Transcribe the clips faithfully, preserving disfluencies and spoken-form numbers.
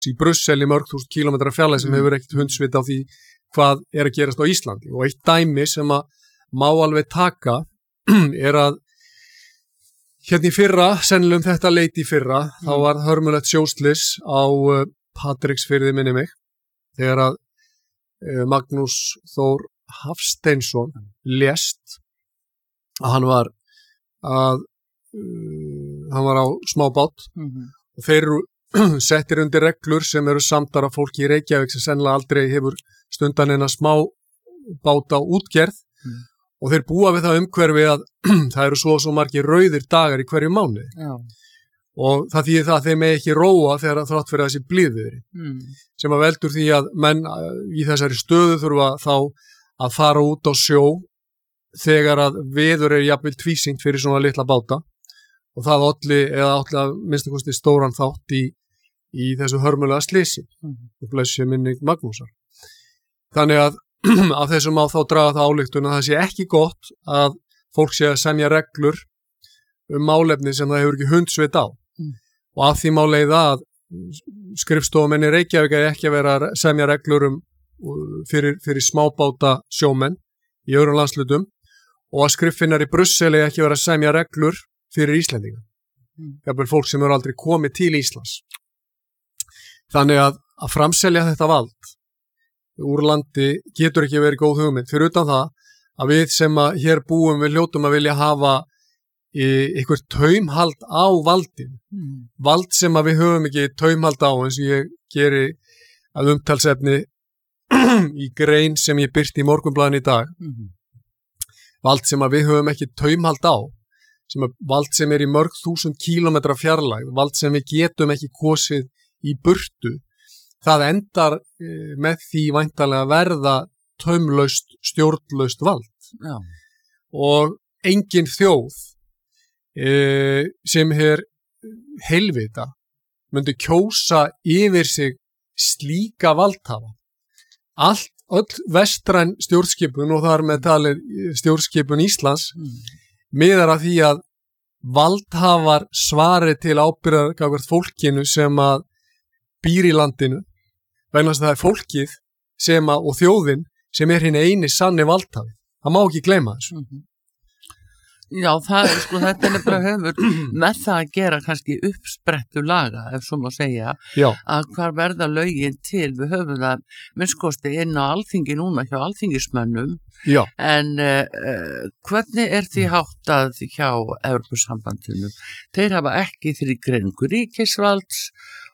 í Brussel í mörg þúsund kílómetra fjarlægð sem hefur ekkert hundsvit á því hvað er að gerast á Íslandi. Og eitt dæmi sem að má alveg taka er að hérna í fyrra, sennilega um þetta leiti í fyrra, mm. þá var hörmulegt sjóslys á uh, Patreksfirði minni mig, þegar að uh, Magnús Þór Hafsteinsson lést að hann var að uh, hann var á smábát mm-hmm. og þeir eru settir undir reglur sem eru samtar af fólki í Reykjavík sem sennilega aldrei hefur stundan en að smá báta útgerð mm. og þeir búa við það umhverfi að það eru svo og svo margir rauðir dagar í hverju mánuði Já. og það þýðir það að þeir með ekki róa þegar þrátt fyrir þessi blíðviðri mm. sem að veldur því að menn í þessari stöðu þurfa þá að fara út á sjó þegar að veður er jafnvel tvísýnt fyrir svona litla báta og það olli eða olli að minnsta kosti stóran þátt í í þessu hörmulega slysi mm. og blessi minning Magnúsar. Þannig að af þessum á þá draga það ályktun að það sé ekki gott að fólk sé að semja reglur um málefni sem það hefur ekki hundsvit á mm. og af því má leiða að skrifstofumenn í Reykjavík er ekki að vera að semja reglur um fyrir, fyrir smábáta sjómenn í öðrum landslutum og að skriffinnar í Brussel er ekki að vera að semja reglur fyrir Íslendinga. Mm. Jafnvel fólk sem eru aldrei komið til Íslands. Þannig að, að framselja þetta vald úr landi getur ekki verið góð hugmynd. Fyrir utan það að við sem að hér búum við hljótum að vilja hafa eitthvað taumhald á valdin. Mm. Vald sem að við höfum ekki taumhald á eins og ég geri að umtalsefni í grein sem ég birti í Morgunblaðinu í dag. Mm. Vald sem að við höfum ekki taumhald á. Sem að vald sem er í mörg þúsund kílómetra fjarlægð. Vald sem við getum ekki kosið í burtu, það endar e, með því væntanlega verða taumlaust, stjórnlaust vald. Já. Og engin þjóð e, sem er heilvita myndi kjósa yfir sig slíka valdhafa. Allt, öll vestræn stjórnskipun og þar með talið stjórnskipun Íslands mm. miðar að því að valdhafar svari til ábyrgðar gagnvart fólkinu sem að býr í landinu, vegna þess að það er fólkið sem að, og þjóðin sem er hinn eini sanni valdhafi. Það má ekki gleyma þessu. Mm-hmm. Já, það er sko, þetta er nefnilega hefur með það að gera kannski uppsprettu laga, ef svo má segja, Já. Að hvar verða lögin til, við höfum það minnskosti inn á alþingi núna hjá alþingismönnum, Já. En uh, hvernig er því háttað hjá Evrópusambandinu? Þeir hafa ekki þrígreiningu ríkisvalds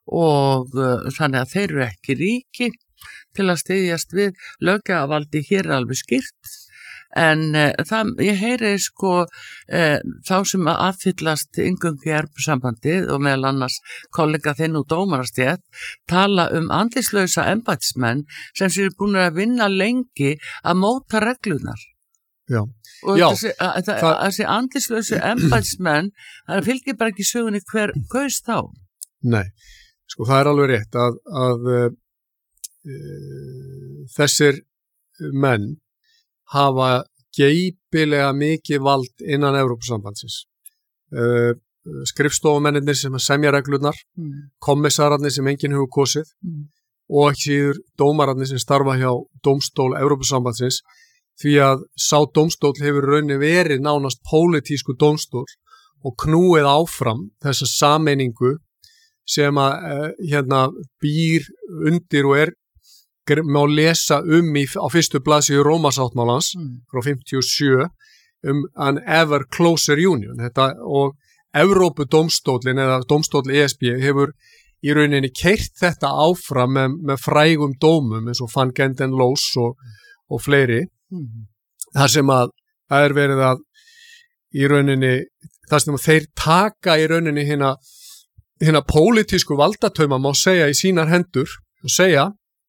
og uh, þannig að þeir eru ekki ríki til að styðjast við löggjafarvaldi hér alveg skýrt en uh, það, ég heyri sko uh, þá sem að aðfyllast inngöngu í Evrópusambandið og meðal annars kollega þinn og dómarastétt tala um andlislausa embættismenn sem séu búin að vinna lengi að móta reglunar. Já. Og Já, þessi, að, það, það, þessi andlislausu embættismenn það fylgir bara ekki sögunni hver kaus þá. Nei. Sko það er alveg rétt að, að uh, uh, þessir menn hafa geipilega mikið vald innan Evrópusambandsins. Uh, skrifstofumennir sem semja reglurnar, mm. kommissararnir sem enginn hefur kosið mm. og ekki síður dómararnir sem starfa hjá dómstól Evrópusambandsins því að sá dómstól hefur rauninni verið nánast pólitísku dómstól og knúið áfram þessa sameiningu sem að uh, hérna býr undir og er má lesa um í, á fyrstu blaðsíðu Rómasáttmálans mm. frá fimmtíu og sjö um an ever closer union þetta, og Evrópudómstólinn eða dómstóll E S B hefur í rauninni keyrt þetta áfram með, með frægum dómum eins og Van Genden Loos og, og fleiri mm. þar sem að það er verið að í rauninni þar sem að þeir taka í rauninni hérna hérna pólitísku valdatöma má segja í sínar hendur og segja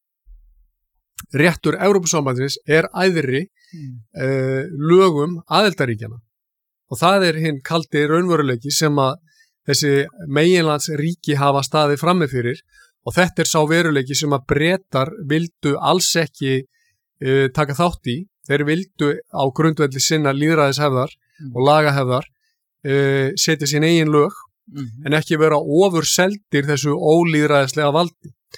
réttur Evrópusambandsins er æðri mm. uh, lögum aðildarríkjana og það er hinn kaldi raunveruleiki sem að þessi meginlandsríki hafa staðið frammi fyrir og þetta er sá veruleiki sem að Bretar vildu alls ekki uh, taka þátt í, þeir vildu á grundvelli sinna lýðræðishefðar mm. og lagahefðar uh, setja sín eigin lög Mm-hmm. en ekki vera ofurseldir þessu ólýðræðislega valdi